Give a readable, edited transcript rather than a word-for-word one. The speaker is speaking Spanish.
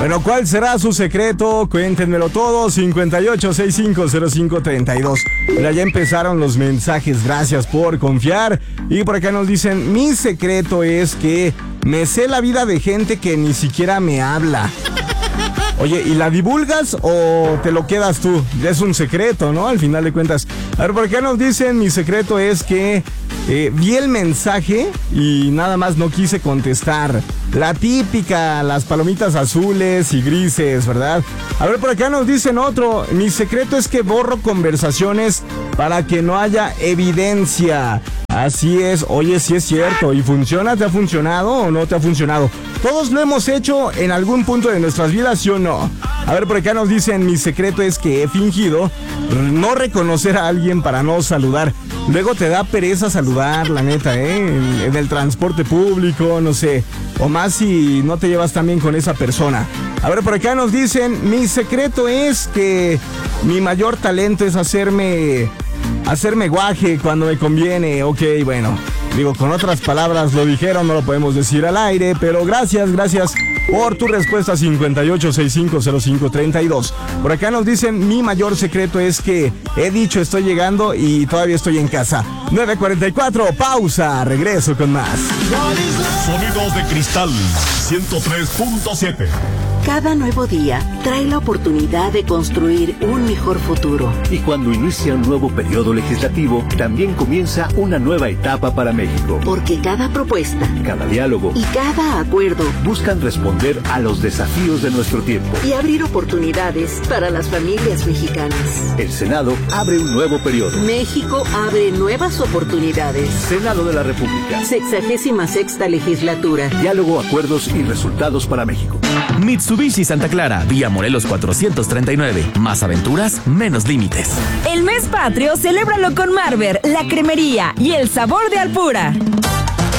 Bueno, ¿cuál será su secreto? Cuéntenmelo todo, 58650532. Mira, ya empezaron los mensajes, gracias por confiar. Y por acá nos dicen, mi secreto es que me sé la vida de gente que ni siquiera me habla. Oye, ¿y la divulgas o te lo quedas tú? Es un secreto, ¿no? Al final de cuentas. A ver, por acá nos dicen, mi secreto es que vi el mensaje y nada más no quise contestar. La típica, las palomitas azules y grises, ¿verdad? A ver, por acá nos dicen otro. Mi secreto es que borro conversaciones para que no haya evidencia. Así es, oye, sí es cierto. ¿Y funciona? ¿Te ha funcionado o no te ha funcionado? Todos lo hemos hecho en algún punto de nuestras vidas, ¿sí o no? A ver, por acá nos dicen, mi secreto es que he fingido no reconocer a alguien para no saludar. Luego te da pereza saludar, la neta, en el transporte público, no sé. O más si no te llevas tan bien con esa persona. A ver, por acá nos dicen, mi secreto es que mi mayor talento es hacerme guaje cuando me conviene. Ok, bueno, digo, con otras palabras lo dijeron, no lo podemos decir al aire, pero gracias por tu respuesta, 58650532. Por acá nos dicen, mi mayor secreto es que he dicho estoy llegando y todavía estoy en casa. 9:44, pausa, regreso con más. Sonidos de Cristal 103.7. Cada nuevo día trae la oportunidad de construir un mejor futuro. Y cuando inicia un nuevo periodo legislativo, también comienza una nueva etapa para México. Porque cada propuesta, cada diálogo y cada acuerdo buscan responder a los desafíos de nuestro tiempo y abrir oportunidades para las familias mexicanas. El Senado abre un nuevo periodo. México abre nuevas oportunidades. Senado de la República. 66ª legislatura. Diálogo, acuerdos y resultados para México. Mitsubishi Santa Clara, vía Morelos 439. Más aventuras, menos límites. El mes patrio, celébralo con Marber, la cremería y el sabor de Alpura.